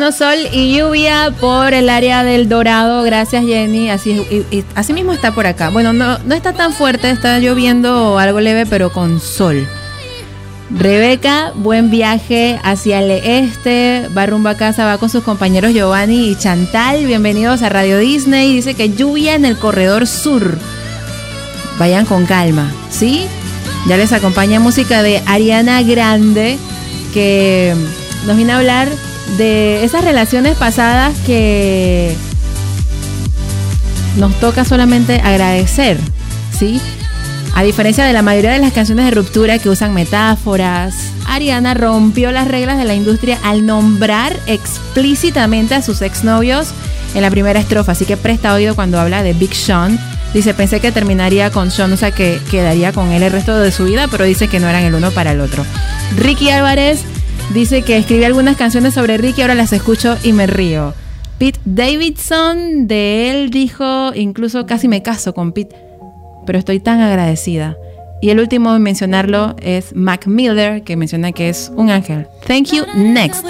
Bueno, sol y lluvia por el área del Dorado. Gracias, Jenny. Así mismo está por acá. Bueno, no está tan fuerte, está lloviendo algo leve, pero con sol. Rebeca, buen viaje hacia el este. Va rumbo a casa, va con sus compañeros Giovanni y Chantal. Bienvenidos a Radio Disney. Dice que lluvia en el corredor sur. Vayan con calma, ¿sí? Ya les acompaña música de Ariana Grande, que nos viene a hablar de esas relaciones pasadas que nos toca solamente agradecer, ¿sí? A diferencia de la mayoría de las canciones de ruptura que usan metáforas, Ariana rompió las reglas de la industria al nombrar explícitamente a sus exnovios en la primera estrofa, así que presta oído cuando habla de Big Sean. Dice, pensé que terminaría con Sean, o sea que quedaría con él el resto de su vida, pero dice que no eran el uno para el otro. Ricky Álvarez dice que escribí algunas canciones sobre Ricky, ahora las escucho y me río. Pete Davidson, de él dijo, incluso casi me caso con Pete, pero estoy tan agradecida. Y el último en mencionarlo es Mac Miller, que menciona que es un ángel. Thank you, next.